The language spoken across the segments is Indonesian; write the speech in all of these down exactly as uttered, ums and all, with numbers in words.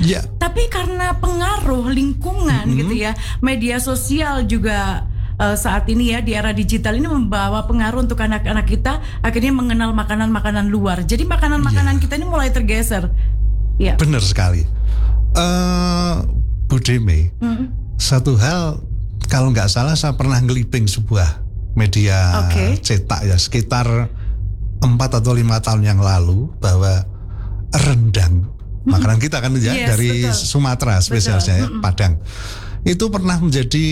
Ya. Tapi karena pengaruh lingkungan mm-hmm. gitu ya, media sosial juga uh, saat ini ya di era digital ini membawa pengaruh untuk anak-anak kita akhirnya mengenal makanan-makanan luar. Jadi makanan-makanan ya. kita ini mulai tergeser. Ya. Benar sekali. Uh, Bu Deme, mm-hmm. satu hal kalau nggak salah saya pernah ngeliping sebuah media okay. cetak ya sekitar empat atau lima tahun yang lalu bahwa rendang mm-hmm. makanan kita kan ya yes, dari betul. Sumatera spesialnya ya, mm-hmm. Padang itu pernah menjadi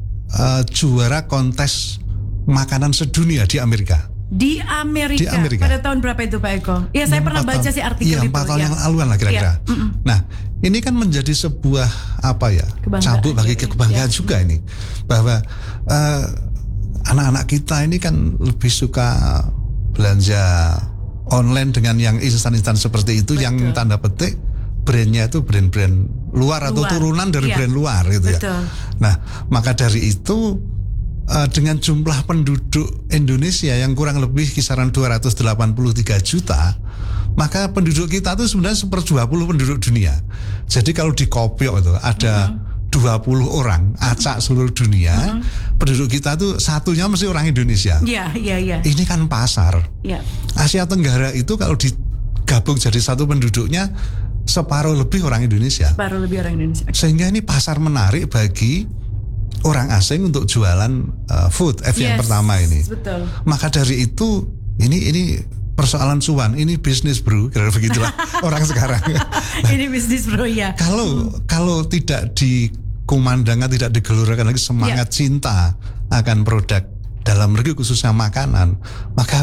uh, juara kontes makanan sedunia di Amerika. Di Amerika. Di Amerika. Pada tahun berapa itu Pak Eko? Ya saya pernah baca tahun, sih artikel iya, itu. empat tahun ya. yang laluan lah kira-kira. Ya. Mm-mm. Nah, ini kan menjadi sebuah apa ya? Cabut bagi ya, kebanggaan ya. juga ini bahwa uh, anak-anak kita ini kan lebih suka belanja online dengan yang instan-instan seperti itu. Betul. Yang tanda petik brandnya itu brand-brand luar, luar. atau turunan dari ya. brand luar gitu Betul. ya. Nah, maka dari itu Uh, dengan jumlah penduduk Indonesia yang kurang lebih kisaran dua ratus delapan puluh tiga juta, maka penduduk kita itu sebenarnya seper dua puluh penduduk dunia. Jadi kalau di Kopiok itu ada uh-huh. dua puluh orang acak seluruh dunia, uh-huh. penduduk kita itu satunya mesti orang Indonesia. Iya, iya, iya. Ini kan pasar. Yeah. Asia Tenggara itu kalau digabung jadi satu penduduknya separuh lebih orang Indonesia. Separuh lebih orang Indonesia. Sehingga ini pasar menarik bagi orang asing untuk jualan uh, food F yes, yang pertama ini. Betul. Maka dari itu ini ini persoalan cuan, ini bisnis bro, kira-kira begitulah orang sekarang. Nah, ini bisnis bro ya. Kalau hmm. kalau tidak dikumandangkan, tidak digelurakan lagi semangat yeah. cinta akan produk dalam negeri khususnya makanan, maka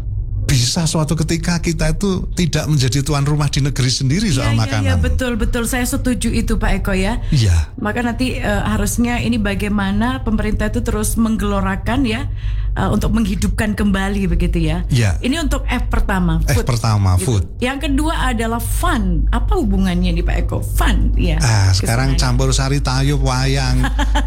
bisa suatu ketika kita itu tidak menjadi tuan rumah di negeri sendiri soal ya, makanan. Iya, ya, betul, betul. Saya setuju itu Pak Eko ya. Iya. Maka nanti uh, harusnya ini bagaimana pemerintah itu terus menggelorakan ya uh, untuk menghidupkan kembali begitu ya. Iya. Ini untuk F pertama. F food, pertama gitu. food. Yang kedua adalah fun. Apa hubungannya nih Pak Eko? Fun, ya. Ah, sekarang campur sari tayub, wayang,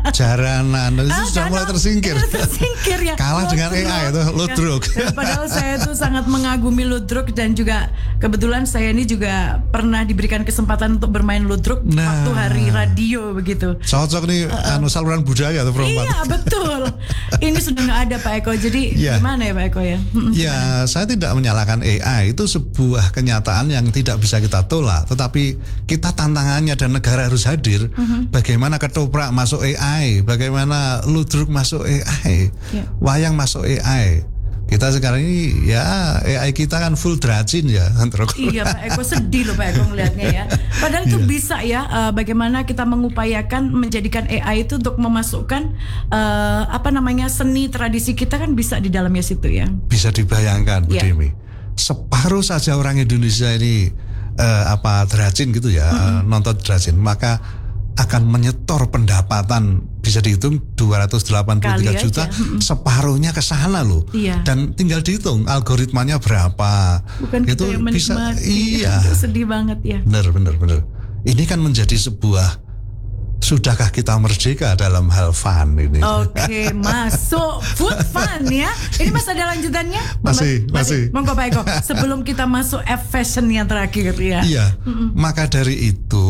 jaranan, itu ah, sudah mulai tersingkir. Tersingkir ya. Kalah dengan A I itu ludruk. Ya, padahal saya itu sangat mengagumi ludruk dan juga kebetulan saya ini juga pernah diberikan kesempatan untuk bermain ludruk nah, waktu hari radio begitu. Cocok nih uh, anu saluran budaya atau perempuan. Iya betul. Ini sudah nggak ada Pak Eko. Jadi yeah. gimana ya Pak Eko ya? Ya saya tidak menyalahkan A I, itu sebuah kenyataan yang tidak bisa kita tolak. Tetapi kita tantangannya dan negara harus hadir. Uh-huh. Bagaimana ketoprak masuk A I, bagaimana ludruk masuk A I, yeah. wayang masuk A I. Kita sekarang ini ya A I kita kan full dracin ya. Iya Pak Eko, sedih loh Pak Eko ngelihatnya ya. Padahal itu yeah. bisa ya uh, bagaimana kita mengupayakan menjadikan A I itu untuk memasukkan uh, apa namanya seni tradisi kita kan bisa di dalamnya situ ya. Bisa dibayangkan Bu yeah. Demi. Separuh saja orang Indonesia ini uh, apa dracin gitu ya, mm-hmm. uh, nonton dracin, maka akan menyetor pendapatan bisa dihitung dua ratus delapan puluh tiga juta, mm-hmm. separuhnya ke sana loh. Iya. Dan tinggal dihitung algoritmanya berapa. Bukan itu kita yang bisa menikmati. Iya. Sedih banget ya. Benar benar benar. Ini kan menjadi sebuah, sudahkah kita merdeka dalam hal fun ini? Oke, okay, masuk food fun ya. Ini masih ada lanjutannya? Masih, masih. masih. Monggo Pak Eko, sebelum kita masuk F fashion yang terakhir ya. Iya. Mm-mm. Maka dari itu,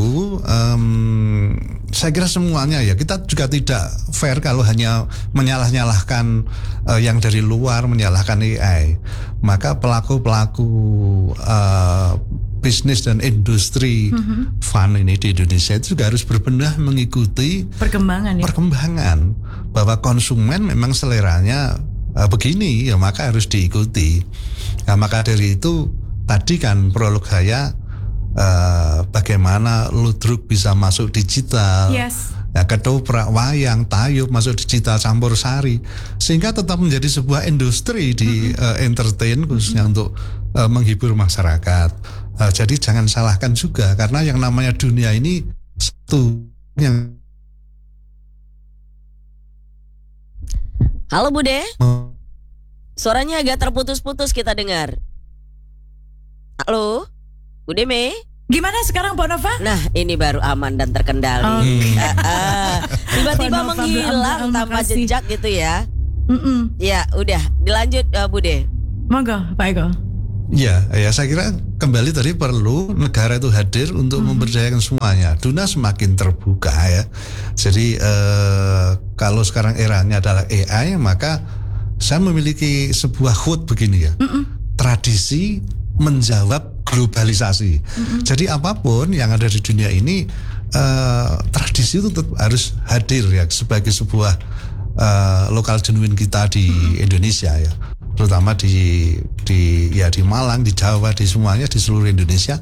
um, saya kira semuanya ya, kita juga tidak fair kalau hanya menyalah-nyalahkan uh, yang dari luar, menyalahkan A I. Maka pelaku-pelaku uh, bisnis dan industri mm-hmm. fun ini di Indonesia itu juga harus berbenah mengikuti perkembangan ya? perkembangan bahwa konsumen memang seleranya uh, begini ya, maka harus diikuti. Nah, maka dari itu tadi kan prolog saya uh, bagaimana ludruk bisa masuk digital. Yes. Ya, ketoprak, wayang, tayub masuk digital, campur sari, sehingga tetap menjadi sebuah industri di mm-hmm. uh, entertain khususnya mm-hmm. untuk uh, menghibur masyarakat. Uh, jadi jangan salahkan juga, karena yang namanya dunia ini satu yang. Halo Bude, suaranya agak terputus-putus kita dengar. Halo, Bude Me. Gimana sekarang Pak Nova? Nah ini baru aman dan terkendali. Okay. uh, uh, Tiba-tiba Nova, menghilang tanpa makasih. jejak gitu ya. Mm-mm. Ya udah dilanjut uh, Bude. Monggo Pak Eko. Ya, ya saya kira kembali tadi perlu negara itu hadir untuk hmm. memberdayakan semuanya. Dunia semakin terbuka ya. Jadi uh, kalau sekarang eranya adalah A I, maka saya memiliki sebuah quote begini ya. Mm-mm. Tradisi menjawab globalisasi. Mm-mm. Jadi apapun yang ada di dunia ini, uh, tradisi itu tetap harus hadir ya sebagai sebuah uh, lokal genuine kita di mm-hmm. Indonesia ya. Terutama di di ya di Malang, di Jawa, di semuanya di seluruh Indonesia.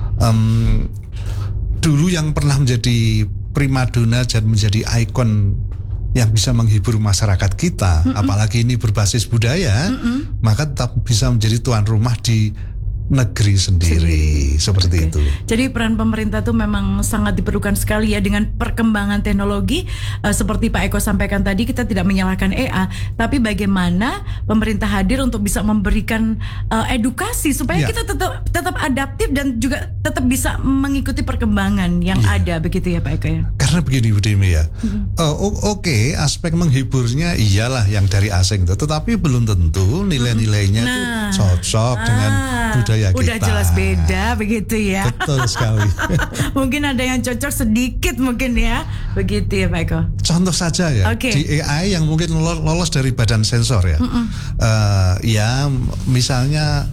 Um, dulu yang pernah menjadi primadona dan menjadi ikon yang bisa menghibur masyarakat kita, mm-mm. apalagi ini berbasis budaya, mm-mm. maka tetap bisa menjadi tuan rumah di negeri sendiri, sendiri. Seperti okay. itu. Jadi peran pemerintah itu memang sangat diperlukan sekali ya dengan perkembangan teknologi uh, seperti Pak Eko sampaikan tadi, kita tidak menyalahkan A I, tapi bagaimana pemerintah hadir untuk bisa memberikan uh, edukasi supaya ya. kita tetap tetap adaptif dan juga tetap bisa mengikuti perkembangan yang ya. ada begitu ya Pak Eko ya. Karena begini Bu Demi ya, mm-hmm. uh, oke okay, aspek menghiburnya iyalah yang dari asing itu, tetapi belum tentu nilai-nilainya itu nah. cocok ah. dengan budaya kita. Udah jelas beda begitu ya. Betul sekali. Mungkin ada yang cocok sedikit mungkin ya. Begitu ya Pak Eko. Contoh saja ya, okay. di A I yang mungkin lolos dari badan sensor ya. Uh, ya misalnya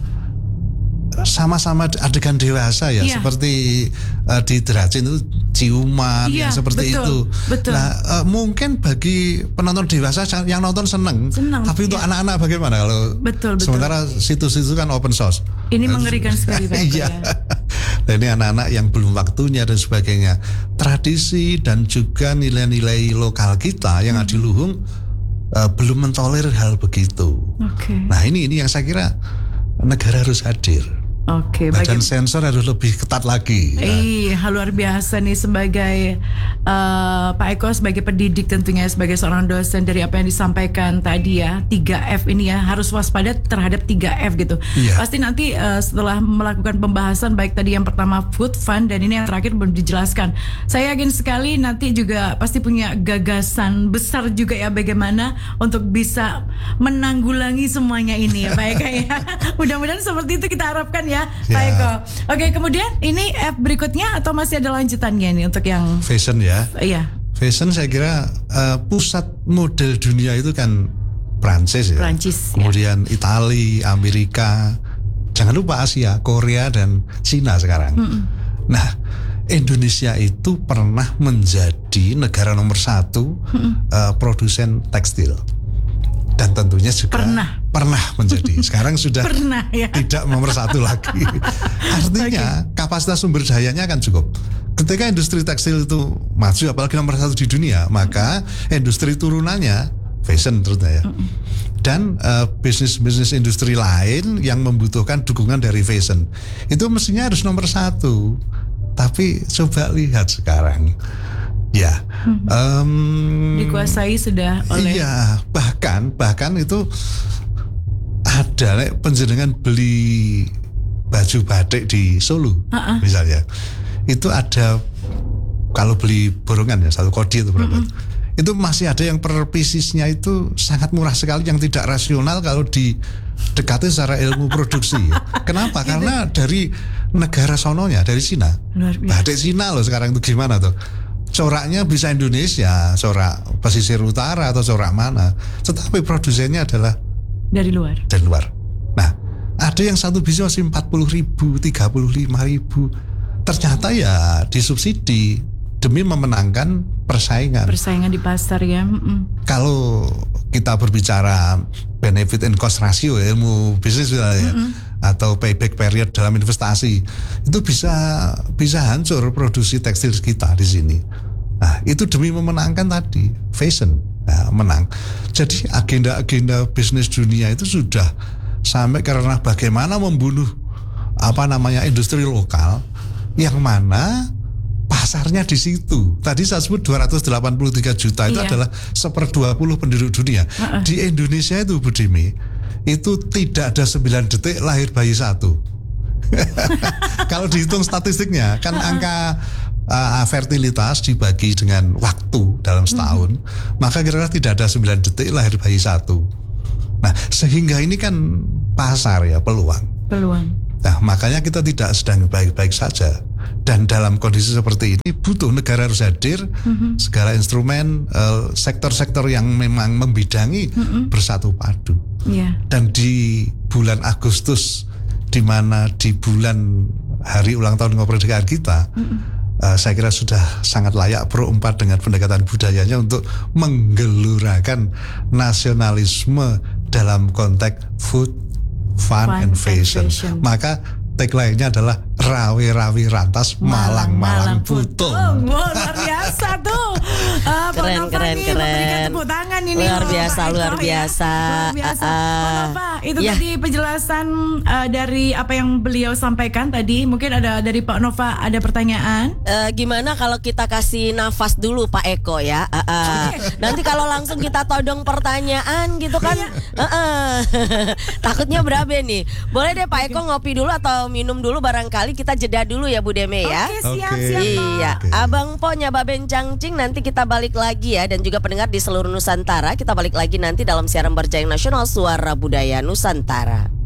sama-sama adegan dewasa ya, yeah. seperti uh, di Dracin itu ciuman yeah, yang seperti betul, itu. Betul. Nah uh, mungkin bagi penonton dewasa yang nonton seneng, seneng tapi untuk yeah. anak-anak bagaimana kalau betul, betul. Sementara situs itu kan open source. Ini mengerikan sekali Pak Eko ya. Dan ini anak-anak yang belum waktunya dan sebagainya. Tradisi dan juga nilai-nilai lokal kita yang hmm. adiluhung uh, belum mentolerir hal begitu. Okay. Nah ini ini yang saya kira negara harus hadir. Oke, okay, badan sensor harus lebih ketat lagi. Iya, ya. Luar biasa nih sebagai uh, Pak Eko sebagai pendidik tentunya sebagai seorang dosen dari apa yang disampaikan tadi ya, tiga F ini ya harus waspada terhadap tiga F gitu. Ya. Pasti nanti uh, setelah melakukan pembahasan baik tadi yang pertama food, fun dan ini yang terakhir belum dijelaskan. Saya yakin sekali nanti juga pasti punya gagasan besar juga ya bagaimana untuk bisa menanggulangi semuanya ini ya Pak Eko ya. Mudah-mudahan seperti itu kita harapkan ya. Ya, Pak Eko. Oke, kemudian ini F berikutnya atau masih ada lanjutannya nih untuk yang fashion ya? Iya. Fashion saya kira uh, pusat model dunia itu kan Prancis ya. Prancis. Kemudian ya. Italia, Amerika, jangan lupa Asia, Korea dan Cina sekarang. Mm-mm. Nah, Indonesia itu pernah menjadi negara nomor satu uh, produsen tekstil. Dan tentunya juga pernah, pernah menjadi. Sekarang sudah pernah, ya? Tidak nomor satu lagi. Artinya okay. kapasitas sumber dayanya kan cukup. Ketika industri tekstil itu maju, apalagi nomor satu di dunia, maka industri turunannya fashion terutama ya. Dan uh, bisnis-bisnis industri lain yang membutuhkan dukungan dari fashion itu mestinya harus nomor satu. Tapi coba lihat sekarang. Ya, um, dikuasai sudah oleh. Iya, bahkan bahkan itu ada penjenengan beli baju batik di Solo, uh-uh. misalnya, itu ada kalau beli borongan ya satu kodi itu berapa? Mm-hmm. Itu masih ada yang per piecesnya itu sangat murah sekali, yang tidak rasional kalau didekati secara ilmu produksi. Kenapa? Karena dari negara sononya, dari Cina, batik Cina loh sekarang itu gimana tuh? Coraknya bisa Indonesia, corak pesisir utara atau corak mana, tetapi produsennya adalah dari luar. Dari luar. Nah, ada yang satu biji masih empat puluh ribu, tiga puluh lima ribu. Ternyata ya disubsidi demi memenangkan persaingan. Persaingan di pasar ya. Mm-mm. Kalau kita berbicara benefit and cost ratio, ilmu bisnis ya. Mm-mm. Atau payback period dalam investasi, itu bisa bisa hancur produksi tekstil kita di sini. Nah, itu demi memenangkan tadi fashion, nah, menang. Jadi agenda-agenda bisnis dunia itu sudah sampai karena bagaimana membunuh apa namanya industri lokal yang mana pasarnya di situ. Tadi saya sebut dua ratus delapan puluh tiga juta itu iya. adalah seperdua puluh penduduk dunia. Uh-uh. Di Indonesia itu Bu Dimi, itu tidak ada sembilan detik lahir bayi satu. Kalau dihitung statistiknya kan uh-uh. angka uh, fertilitas dibagi dengan waktu dalam setahun, hmm. maka kira-kira tidak ada sembilan detik lahir bayi satu. Nah, sehingga ini kan pasar ya, peluang. Peluang. Nah, makanya kita tidak sedang baik-baik saja. Dan dalam kondisi seperti ini butuh negara harus hadir, mm-hmm. segala instrumen, uh, sektor-sektor yang memang membidangi mm-hmm. bersatu padu. Yeah. Dan di bulan Agustus, di mana di bulan hari ulang tahun kemerdekaan kita, mm-hmm. uh, saya kira sudah sangat layak Pro empat dengan pendekatan budayanya untuk menggelurakan nasionalisme dalam konteks food, fun, fun and fashion. fashion. Maka tagline-nya adalah rawi-rawi rantas malang-malang putung. Oh, luar biasa tuh. Uh, keren, keren, nih, keren. Tepuk tangan ini. Luar biasa, Pak luar Eko, biasa. Ya. Luar biasa. Uh, uh, Pak Nova, itu yeah. tadi penjelasan uh, dari apa yang beliau sampaikan tadi. Mungkin ada dari Pak Nova ada pertanyaan. Uh, gimana kalau kita kasih nafas dulu Pak Eko ya? Uh, uh. Okay. Nanti kalau langsung kita todong pertanyaan gitu kan? uh, uh. Takutnya berapa nih? Boleh deh Pak Eko ngopi dulu atau minum dulu barangkali, kita jeda dulu ya Bu Deme ya. Oke, siap, okay. siap. Iya, okay. Abang Po Nyaba Bencangcing, nanti kita balik lagi ya, dan juga pendengar di seluruh Nusantara, kita balik lagi nanti dalam siaran Berjayang Nasional Suara Budaya Nusantara.